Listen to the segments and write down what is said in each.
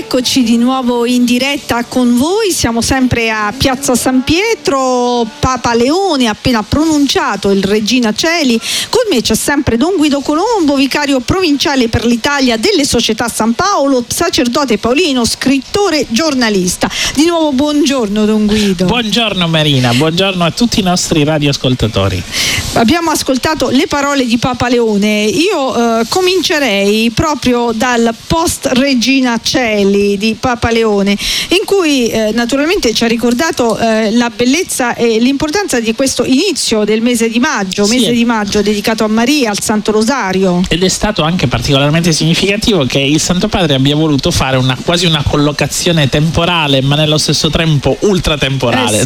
eccoci di nuovo in diretta con voi. Siamo sempre a Piazza San Pietro. Papa Leone ha appena pronunciato il Regina Coeli. Con me c'è sempre Don Guido Colombo, vicario provinciale per l'Italia delle Società San Paolo, sacerdote paolino, scrittore, giornalista. Di nuovo buongiorno Don Guido. Buongiorno Marina, buongiorno a tutti i nostri radioascoltatori. Abbiamo ascoltato le parole di Papa Leone. Io comincerei proprio dal post Regina Coeli di Papa Leone, in cui naturalmente ci ha ricordato la bellezza e l'importanza di questo inizio del mese di maggio, di maggio dedicato a Maria, al Santo Rosario. Ed è stato anche particolarmente significativo che il Santo Padre abbia voluto fare quasi una collocazione temporale, ma nello stesso tempo ultratemporale,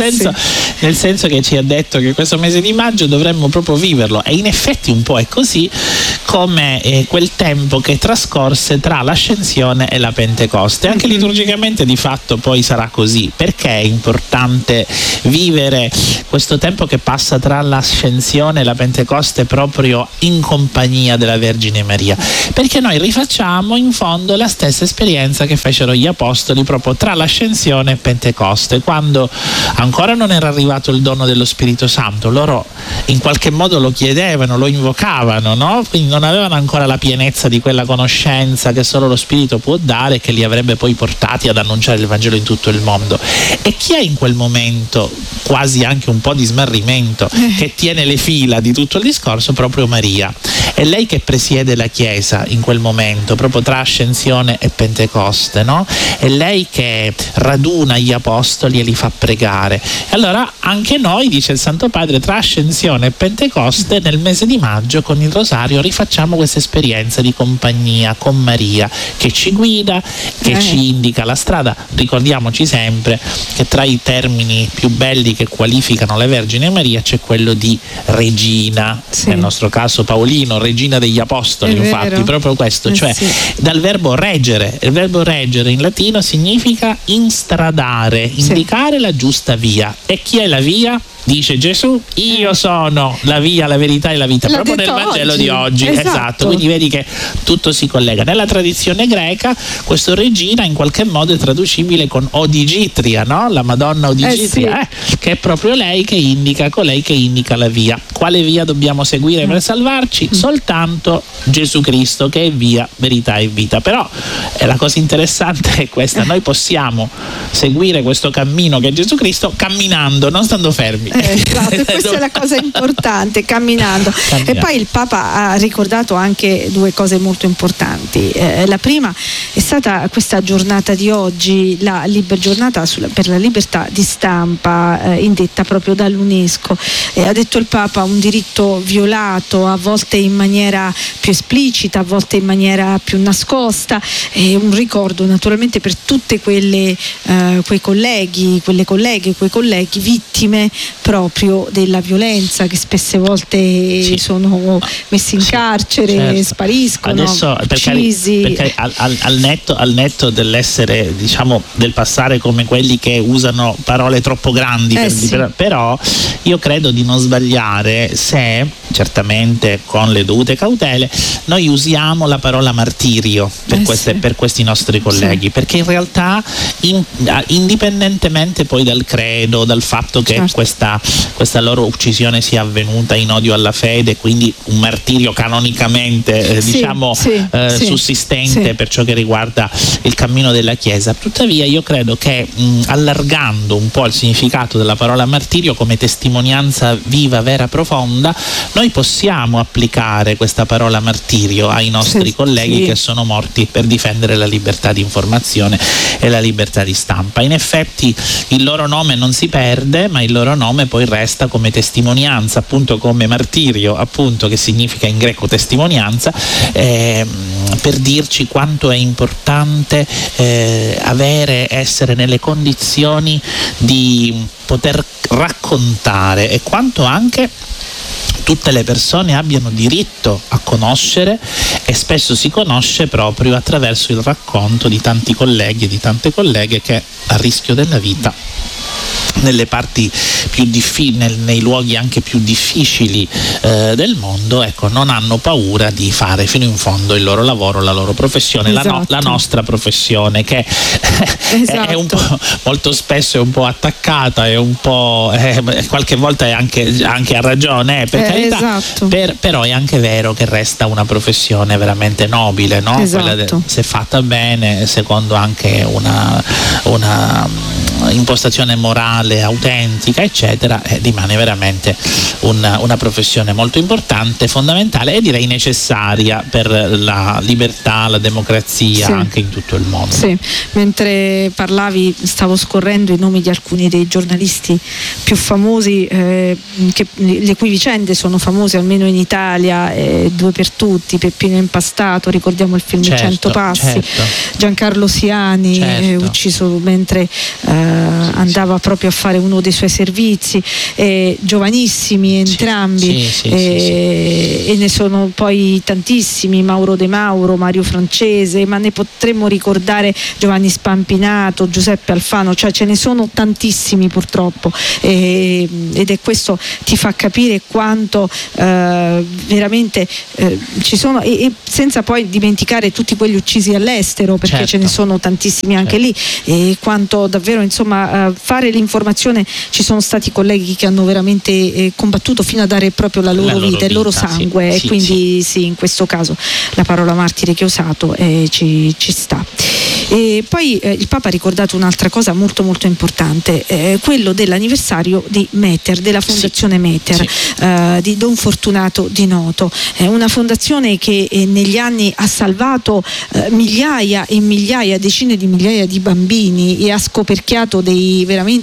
nel senso che ci ha detto che questo mese di maggio dovremmo proprio viverlo, e in effetti un po' è così, come quel tempo che trascorse tra l'Ascensione e la Pentecoste. Anche liturgicamente di fatto poi sarà così. Perché è importante vivere questo tempo che passa tra l'Ascensione e la Pentecoste proprio in compagnia della Vergine Maria? Perché noi rifacciamo in fondo la stessa esperienza che fecero gli Apostoli proprio tra l'Ascensione e Pentecoste, quando ancora non era arrivato il dono dello Spirito Santo. Loro in qualche modo lo chiedevano, lo invocavano, no? Quindi non avevano ancora la pienezza di quella conoscenza che solo lo Spirito può dare e che li avrebbe poi portati ad annunciare il Vangelo in tutto il mondo. E chi è in quel momento quasi anche un po' di smarrimento che tiene le fila di tutto il discorso? Proprio Maria. È lei che presiede la Chiesa in quel momento, proprio tra Ascensione e Pentecoste, no? È lei che raduna gli Apostoli e li fa pregare. E allora anche noi, dice il Santo Padre, tra Ascensione e Pentecoste nel mese di maggio con il Rosario rifacciamo questa esperienza di compagnia con Maria, che ci guida, che ci indica la strada. Ricordiamoci sempre che tra i termini più belli che qualificano la Vergine Maria c'è quello di regina, nel nostro caso paolino, regina degli Apostoli, infatti proprio questo, cioè dal verbo reggere. Il verbo reggere in latino significa instradare, indicare la giusta via. E chi è la via? Dice Gesù: io sono la via, la verità e la vita, proprio nel Vangelo di oggi. Esatto, quindi vedi che tutto si collega. Nella tradizione greca questo regina in qualche modo è traducibile con Odigitria, no? La Madonna Odigitria, che è proprio lei che indica, colei che indica la via. Quale via dobbiamo seguire per salvarci? Soltanto Gesù Cristo, che è via, verità e vita. Però la cosa interessante è questa: noi possiamo seguire questo cammino che è Gesù Cristo camminando, non stando fermi. Esatto, questa è la cosa importante, camminando. E poi il Papa ha ricordato anche due cose molto importanti. La prima è stata questa giornata di oggi, la giornata per la libertà di stampa, indetta proprio dall'UNESCO. Ha detto il Papa: un diritto violato, a volte in maniera più esplicita, a volte in maniera più nascosta, e un ricordo naturalmente per tutte quei colleghi, quelle colleghe, quei colleghi vittime proprio della violenza, che spesse volte sono messi in carcere, spariscono, adesso, uccisi. perché al netto dell'essere, diciamo, del passare come quelli che usano parole troppo grandi, però io credo di non sbagliare se, certamente con le dovute cautele, noi usiamo la parola martirio per questi nostri colleghi, perché in realtà indipendentemente poi dal credo, dal fatto che questa loro uccisione sia avvenuta in odio alla fede, quindi un martirio canonicamente sussistente per ciò che riguarda il cammino della Chiesa. Tuttavia io credo che allargando un po' il significato della parola martirio come testimonianza viva, vera, profonda, noi possiamo applicare questa parola martirio ai nostri colleghi che sono morti per difendere la libertà di informazione e la libertà di stampa. In effetti il loro nome non si perde, ma il loro nome poi resta come testimonianza, appunto come martirio, appunto, che significa in greco testimonianza, per dirci quanto è importante essere nelle condizioni di poter raccontare, e quanto anche tutte le persone abbiano diritto a conoscere, e spesso si conosce proprio attraverso il racconto di tanti colleghi e di tante colleghe che a rischio della vita nelle parti più nei luoghi anche più difficili del mondo, ecco, non hanno paura di fare fino in fondo il loro lavoro, la loro professione, la nostra professione, che è un po', molto spesso è un po' attaccata, è un po' qualche volta è anche a ragione, per carità, però è anche vero che resta una professione veramente nobile, no? Se fatta bene, secondo anche una impostazione morale autentica, eccetera, rimane veramente una professione molto importante, fondamentale e direi necessaria per la libertà, la democrazia anche in tutto il mondo. Sì, mentre parlavi stavo scorrendo i nomi di alcuni dei giornalisti più famosi, le cui vicende sono famose almeno in Italia, Due per tutti, Peppino Impastato, ricordiamo il film 100 passi, Giancarlo Siani, ucciso mentre andava proprio a fare uno dei suoi servizi, giovanissimi entrambi, e ne sono poi tantissimi, Mauro De Mauro, Mario Francese, ma ne potremmo ricordare Giovanni Spampinato, Giuseppe Alfano, cioè ce ne sono tantissimi purtroppo, ed è questo ti fa capire quanto veramente ci sono, e senza poi dimenticare tutti quelli uccisi all'estero, perché ce ne sono tantissimi anche lì, e quanto davvero insomma fare l'informazione, ci sono stati colleghi che hanno veramente combattuto fino a dare proprio la loro vita, il loro sangue, e quindi in questo caso la parola martire che ho usato ci sta. E poi il Papa ha ricordato un'altra cosa molto molto importante, quello dell'anniversario di Meter, della fondazione Meter, di Don Fortunato Di Noto, una fondazione che negli anni ha salvato migliaia e migliaia, decine di migliaia di bambini, e ha scoperchiato dei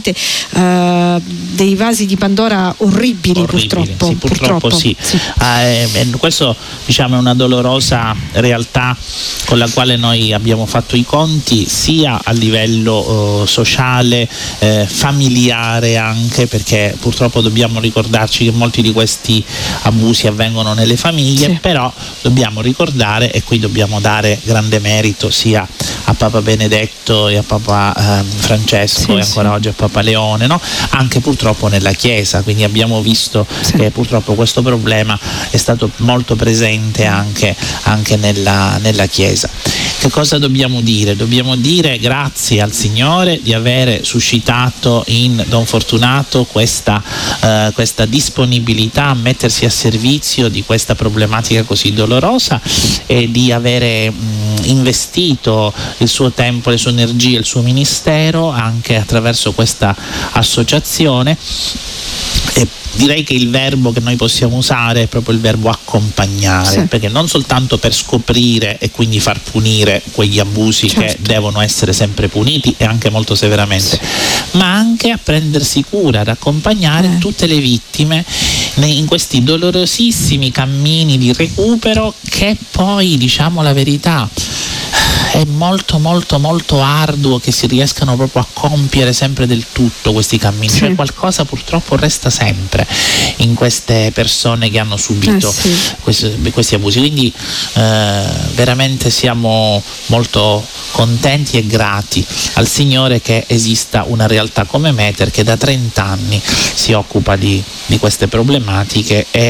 vasi di Pandora orribili. Purtroppo sì. Questo diciamo è una dolorosa realtà con la quale noi abbiamo fatto i conti, sia a livello sociale, familiare anche, perché purtroppo dobbiamo ricordarci che molti di questi abusi avvengono nelle famiglie, però dobbiamo ricordare, e qui dobbiamo dare grande merito sia a Papa Benedetto e a Papa Francesco, e ancora oggi a Papa Leone, no? Anche purtroppo nella Chiesa, quindi abbiamo visto che purtroppo questo problema è stato molto presente anche nella Chiesa. Che cosa dobbiamo dire? Dobbiamo dire grazie al Signore di avere suscitato in Don Fortunato questa disponibilità a mettersi a servizio di questa problematica così dolorosa, e di avere investito il suo tempo, le sue energie, il suo ministero anche attraverso questa associazione. E direi che il verbo che noi possiamo usare è proprio il verbo accompagnare, perché non soltanto per scoprire e quindi far punire quegli abusi che devono essere sempre puniti, e anche molto severamente, ma anche a prendersi cura, ad accompagnare tutte le vittime in questi dolorosissimi cammini di recupero, che poi, diciamo la verità, è molto molto molto arduo che si riescano proprio a compiere sempre del tutto questi cammini, cioè qualcosa purtroppo resta sempre in queste persone che hanno subito questi abusi, quindi veramente siamo molto contenti e grati al Signore che esista una realtà come Meter, che da 30 anni si occupa di queste problematiche, e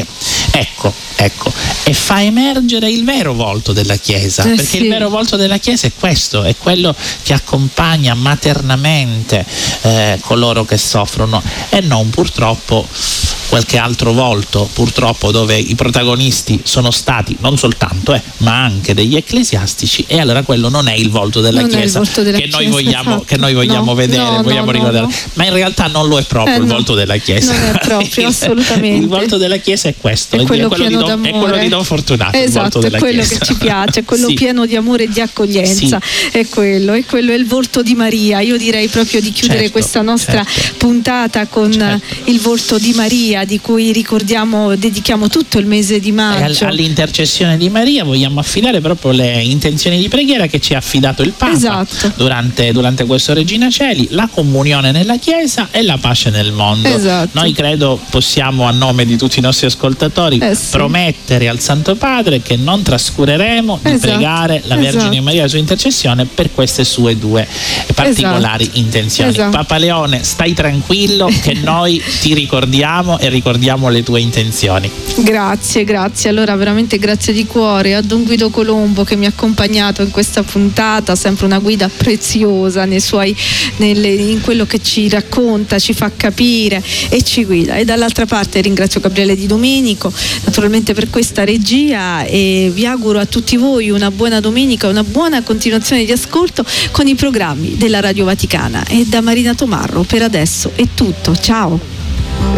e fa emergere il vero volto della Chiesa, perché il vero volto della Chiesa è questo, è quello che accompagna maternamente coloro che soffrono, e non purtroppo qualche altro volto, purtroppo, dove i protagonisti sono stati non soltanto ma anche degli ecclesiastici, e allora quello non è il volto della Chiesa che noi vogliamo vedere, vogliamo ricordare, ma in realtà non lo è proprio il volto della Chiesa. Non è proprio, assolutamente. Il volto della Chiesa è questo, è quello di Don Fortunato. Esatto, è quello che ci piace, è quello pieno di amore e di accoglienza, è quello è il volto di Maria. Io direi proprio di chiudere questa nostra puntata con il volto di Maria, di cui dedichiamo tutto il mese di maggio. All'intercessione di Maria vogliamo affidare proprio le intenzioni di preghiera che ci ha affidato il Papa, esatto, durante questo Regina Coeli, la comunione nella Chiesa e la pace nel mondo. Esatto. Noi credo possiamo, a nome di tutti i nostri ascoltatori, promettere al Santo Padre che non trascureremo di pregare la Vergine Maria, la sua intercessione, per queste sue due particolari intenzioni. Papa Leone, stai tranquillo che noi ti ricordiamo e ricordiamo le tue intenzioni. Grazie. Allora veramente grazie di cuore a Don Guido Colombo che mi ha accompagnato in questa puntata, sempre una guida preziosa in quello che ci racconta, ci fa capire e ci guida. E dall'altra parte ringrazio Gabriele Di Domenico naturalmente per questa regia, e vi auguro a tutti voi una buona domenica, una buona continuazione di ascolto con i programmi della Radio Vaticana. E da Marina Tomarro per adesso è tutto, ciao.